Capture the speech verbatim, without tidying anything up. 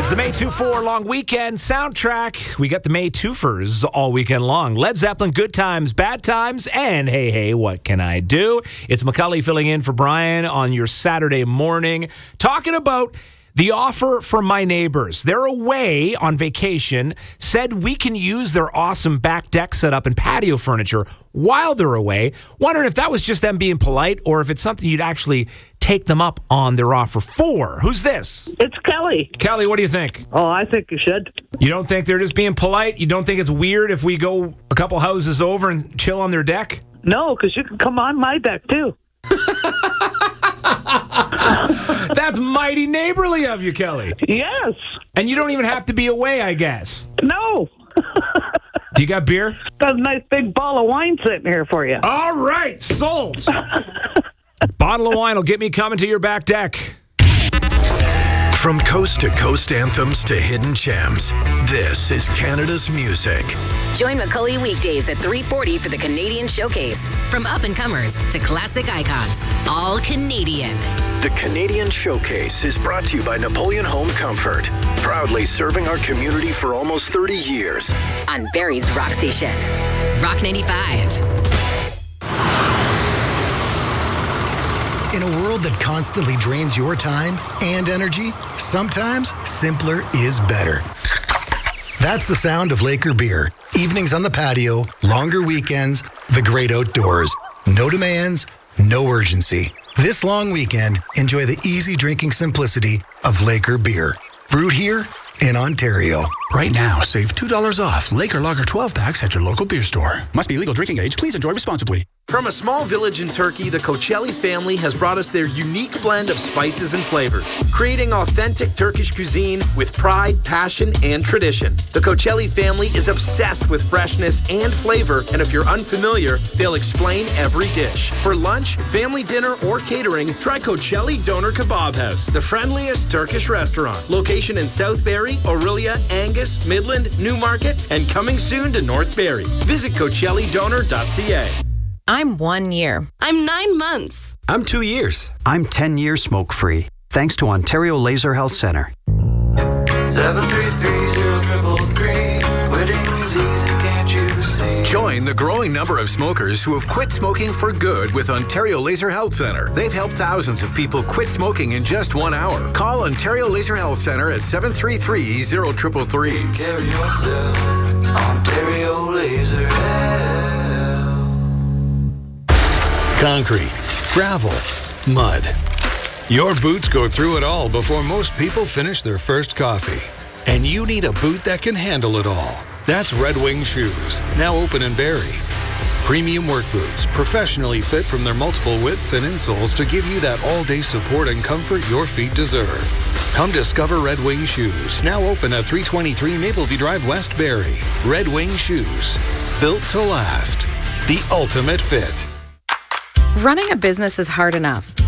It's the May twenty-fourth long weekend soundtrack. We got the May twofers all weekend long. Led Zeppelin, Good Times, Bad Times, and Hey, Hey, What Can I Do? It's McCully filling in for Brian on your Saturday morning, talking about the offer from my neighbors. They're away on vacation, said we can use their awesome back deck setup and patio furniture while they're away. Wondering if that was just them being polite or if it's something you'd actually take them up on their offer for. Who's this? It's Kelly. Kelly, what do you think? Oh, I think you should. You don't think they're just being polite? You don't think it's weird if we go a couple houses over and chill on their deck? No, because you can come on my deck, too. That's mighty neighborly of you, Kelly. Yes. And you don't even have to be away, I guess. No. Do you got beer? Got a nice big bottle of wine sitting here for you. All right, sold. Bottle of wine will get me coming to your back deck. From coast to coast anthems to hidden gems, this is Canada's music. Join McCully weekdays at three forty for the Canadian Showcase. From up-and-comers to classic icons, all Canadian. The Canadian Showcase is brought to you by Napoleon Home Comfort, proudly serving our community for almost thirty years. On Barrie's Rock Station. Rock ninety-five. In a world that constantly drains your time and energy, sometimes simpler is better. That's the sound of Laker beer. Evenings on the patio, longer weekends, the great outdoors. No demands, no urgency. This long weekend, enjoy the easy drinking simplicity of Laker beer. Brewed here in Ontario. Right now, save two dollars off Laker Lager twelve packs at your local beer store. Must be legal drinking age. Please enjoy responsibly. From a small village in Turkey, the Koçelli family has brought us their unique blend of spices and flavors, creating authentic Turkish cuisine with pride, passion, and tradition. The Koçelli family is obsessed with freshness and flavor, and if you're unfamiliar, they'll explain every dish. For lunch, family dinner, or catering, try Koçelli Doner Kebab House, the friendliest Turkish restaurant. Location in Southbury, Orillia, Angus, Midland, Newmarket, and coming soon to North Barrie. Visit Koçelli Doner dot c a. I'm one year. I'm nine months. I'm two years. I'm ten years smoke-free, thanks to Ontario Laser Health Centre. seven three three zero triple three. Quitting's easy, can't you see? Join the growing number of smokers who have quit smoking for good with Ontario Laser Health Centre. They've helped thousands of people quit smoking in just one hour. Call Ontario Laser Health Centre at seven three three zero triple three. Carry yourself, Ontario Laser Health. Concrete, gravel, mud. Your boots go through it all before most people finish their first coffee. And you need a boot that can handle it all. That's Red Wing Shoes, now open in Barrie. Premium work boots, professionally fit from their multiple widths and insoles to give you that all-day support and comfort your feet deserve. Come discover Red Wing Shoes, now open at three twenty-three Mapleview Drive, West Barrie. Red Wing Shoes, built to last. The ultimate fit. Running a business is hard enough.